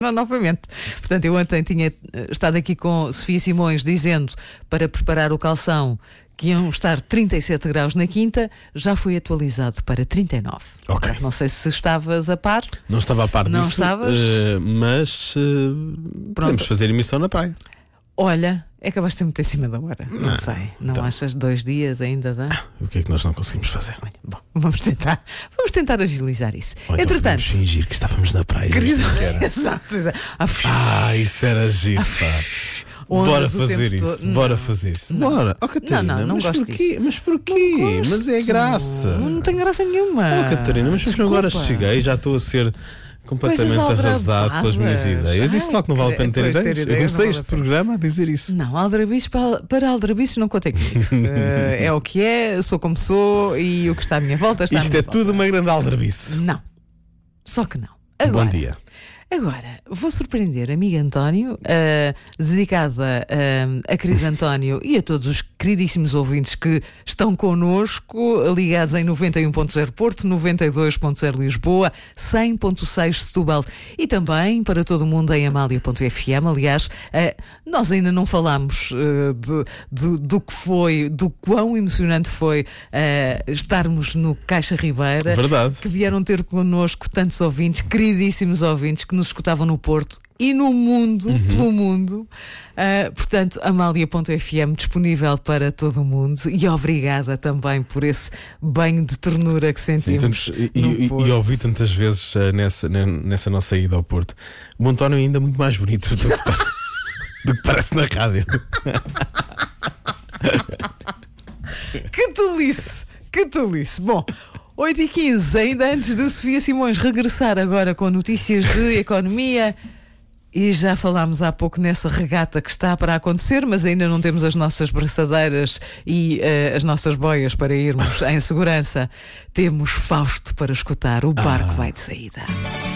novamente. Portanto, eu ontem tinha estado aqui com Sofia Simões dizendo para preparar o calção que iam estar 37 graus na quinta, já foi atualizado para 39. Ok. Não sei se estavas a par. Não estava a par disso. Não estavas? Mas podemos fazer emissão na praia. Olha, acabaste de meter em cima da hora. Não sei. Não então. achas 2 dias ainda dá? O que é que nós não conseguimos fazer? Olha, bom, vamos tentar agilizar isso. Ou então Entretanto, podemos fingir que estávamos na praia. querido, Isto é que era. exato. Isso era giro, pá. Bora fazer isso. Bora fazer isso. Bora. Oh, Catarina, não mas gosto porquê? disso. Mas porquê? Mas é graça. Não tem graça nenhuma. Oh, Catarina, mas Desculpa. agora cheguei e já estou a ser completamente Coisas arrasado pelas minhas aldrabadas. ideias. Eu disse logo que não vale a pena ter Pois, ter ideias. Eu ideias comecei não vale este a pena. programa a dizer isso. Não, aldrabices para aldrabices não contei comigo. É o que é, sou como sou e o que está à minha volta está à Isto minha é volta. tudo uma grande aldrabice. Não, só que não. Bom dia. Agora, vou surpreender amigo António, dedicada a querido António e a todos os queridíssimos ouvintes que estão connosco, ligados em 91.0 Porto, 92.0 Lisboa, 100.6 Setúbal e também para todo o mundo em Amália.fm. Aliás, nós ainda não falámos do que foi, do quão emocionante foi estarmos no Caixa Ribeira. Verdade. Que vieram ter connosco tantos ouvintes, queridíssimos ouvintes que nos escutavam no Porto e no mundo, pelo mundo. Portanto, Amália.fm disponível para todo o mundo e obrigada também por esse banho de ternura que sentimos. E ouvi tantas vezes nessa nossa ida ao Porto. O António é ainda muito mais bonito do que parece na rádio. Que tolice! Que tolice! Bom, 8h15, ainda antes de Sofia Simões regressar agora com notícias de economia. E já falámos há pouco nessa regata que está para acontecer, mas ainda não temos as nossas braçadeiras e as nossas boias para irmos em segurança. Temos Fausto para escutar, o barco vai de saída.